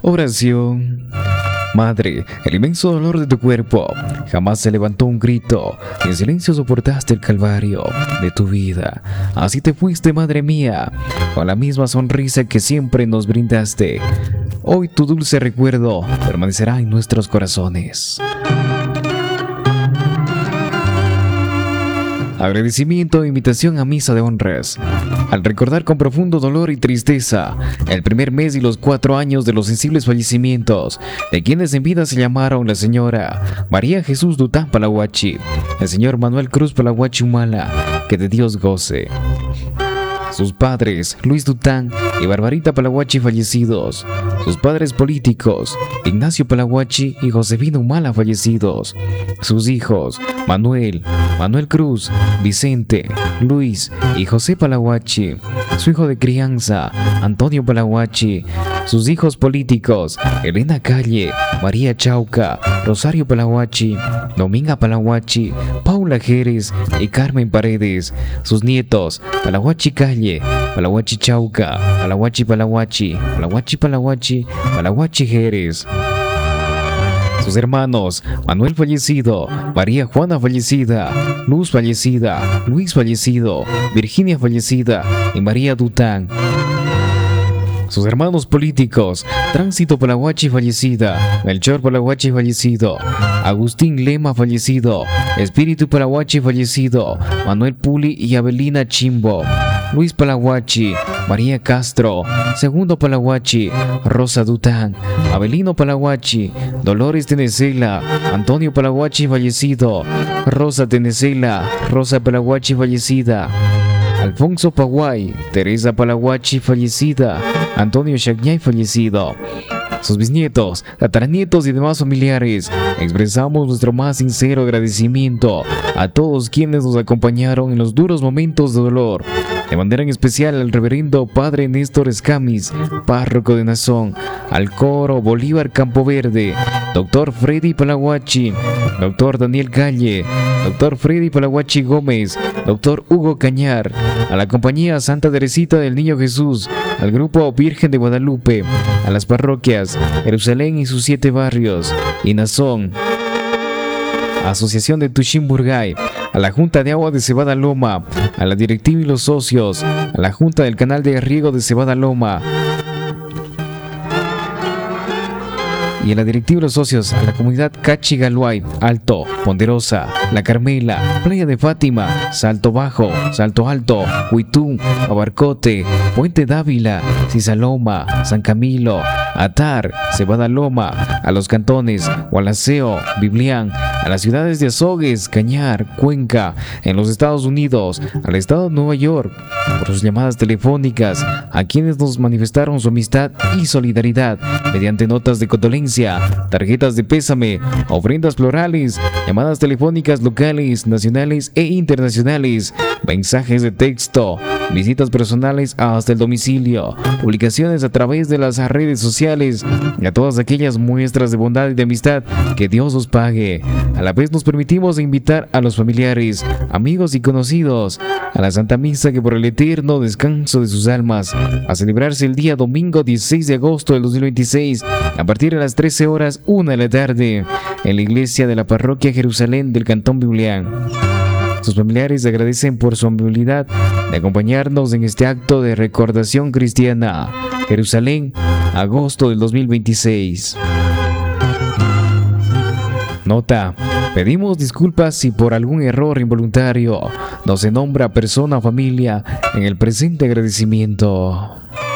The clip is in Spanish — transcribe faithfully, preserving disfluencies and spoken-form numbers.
Oración. Madre, el inmenso dolor de tu cuerpo, jamás se levantó un grito, en silencio soportaste el calvario de tu vida. Así te fuiste, madre mía, con la misma sonrisa que siempre nos brindaste. Hoy tu dulce recuerdo permanecerá en nuestros corazones. Agradecimiento e invitación a misa de honras. Al recordar con profundo dolor y tristeza el primer mes y los cuatro años de los sensibles fallecimientos de quienes en vida se llamaron la señora María Jesús Dután Palahuachi, el señor Manuel Cruz Palahuachi Humala, que de Dios goce. Sus padres, Luis Dután y Barbarita Palahuachi fallecidos. Sus padres políticos, Ignacio Palahuachi y Josefina Humala fallecidos. Sus hijos, Manuel, Manuel Cruz, Vicente, Luis y José Palahuachi. Su hijo de crianza, Antonio Palahuachi. Sus hijos políticos, Elena Calle, María Chauca, Rosario Palahuachi, Dominga Palahuachi, Paula Jerez y Carmen Paredes. Sus nietos, Palahuachi Calle, Palahuachi Chauca, Palahuachi Palahuachi, Palahuachi Palahuachi, Palahuachi Jerez. Sus hermanos, Manuel fallecido, María Juana fallecida, Luz fallecida, Luis fallecido, Virginia fallecida y María Dután. Sus hermanos políticos, Tránsito Palahuachi fallecida, Melchor Palahuachi fallecido, Agustín Lema fallecido, Espíritu Palahuachi fallecido, Manuel Puli y Abelina Chimbo, Luis Palahuachi, María Castro, Segundo Palahuachi, Rosa Dután, Abelino Palahuachi, Dolores Tenecela, Antonio Palahuachi fallecido, Rosa Tenecela, Rosa Palahuachi fallecida, Alfonso Paguay, Teresa Palahuachi fallecida, Antonio Chagnay fallecido. Sus bisnietos, tataranietos y demás familiares, expresamos nuestro más sincero agradecimiento a todos quienes nos acompañaron en los duros momentos de dolor. De manera en especial al reverendo Padre Néstor Escamis, párroco de Nazón, al coro Bolívar Campo Verde, doctor Freddy Palahuachi, doctor Daniel Calle, doctor Freddy Palahuachi Gómez, doctor Hugo Cañar, a la compañía Santa Teresita del Niño Jesús, al grupo Virgen de Guadalupe, a las parroquias Jerusalén y sus siete barrios, y Nazón, Asociación de Tuchimburgay, a la Junta de Agua de Cebada Loma, a la directiva y los socios, a la Junta del Canal de Riego de Cebada Loma, y a la directiva y los socios, a la comunidad Cachigaluay, Alto, Ponderosa, La Carmela, Playa de Fátima, Salto Bajo, Salto Alto, Huitú, Abarcote, Puente Dávila, Cisaloma, San Camilo, Atar, Cebada Loma, a los cantones Gualaceo, Biblián, a las ciudades de Azogues, Cañar, Cuenca, en los Estados Unidos, al estado de Nueva York, por sus llamadas telefónicas, a quienes nos manifestaron su amistad y solidaridad mediante notas de condolencia, tarjetas de pésame, ofrendas florales, llamadas telefónicas locales, nacionales e internacionales, mensajes de texto, visitas personales hasta el domicilio, publicaciones a través de las redes sociales, y a todas aquellas muestras de bondad y de amistad que Dios os pague. A la vez nos permitimos invitar a los familiares, amigos y conocidos a la Santa Misa que por el eterno descanso de sus almas, a celebrarse el día domingo dieciséis de agosto del dos mil veintiséis, a partir de las trece horas una de la tarde, en la iglesia de la parroquia Jerusalén del Cantón Biblián. Sus familiares agradecen por su amabilidad de acompañarnos en este acto de recordación cristiana. Jerusalén, agosto del dos mil veintiséis. Nota: pedimos disculpas si por algún error involuntario no se nombra persona o familia en el presente agradecimiento.